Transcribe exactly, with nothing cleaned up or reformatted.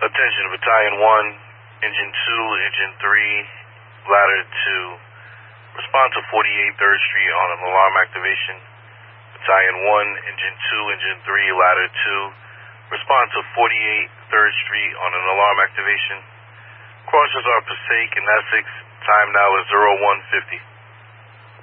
Attention, Battalion one, Engine two, Engine three, Ladder two. Respond to forty-eight third Street on an alarm activation. Battalion one, Engine two, Engine three, Ladder two. Respond to forty-eight third Street on an alarm activation. Crossers are Passaic and Essex. Time now is zero one fifty.